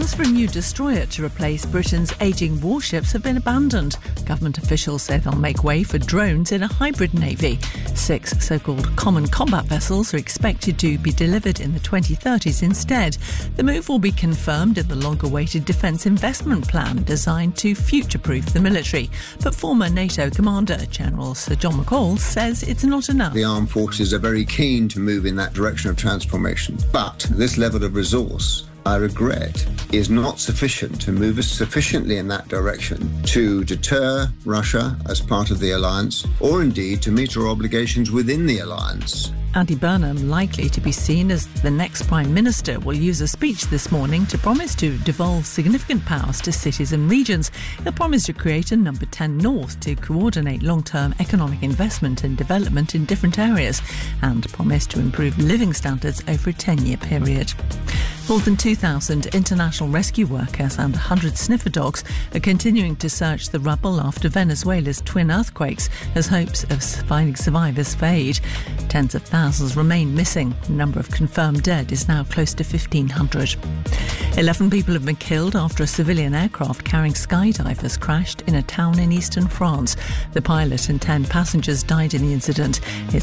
Plans for a new destroyer to replace Britain's ageing warships have been abandoned. Government officials say they'll make way for drones in a hybrid navy. 6 so-called common combat vessels are expected to be delivered in the 2030s instead. The move will be confirmed in the long-awaited defence investment plan designed to future-proof the military. But former NATO commander General Sir John McCall says it's not enough. The armed forces are very keen to move in that direction of transformation, but this level of resource, I regret, is not sufficient to move us sufficiently in that direction to deter Russia as part of the alliance, or indeed to meet our obligations within the alliance. Andy Burnham, likely to be seen as the next Prime Minister, will use a speech this morning to promise to devolve significant powers to cities and regions. He'll promise to create a Number 10 North to coordinate long-term economic investment and development in different areas, and promise to improve living standards over a 10-year period. More than 2,000 international rescue workers and 100 sniffer dogs are continuing to search the rubble after Venezuela's twin earthquakes as hopes of finding survivors fade. Tens of thousands remain missing. The number of confirmed dead is now close to 1,500. 11 people have been killed after a civilian aircraft carrying skydivers crashed in a town in eastern France. The pilot and 10 passengers died in the incident. It's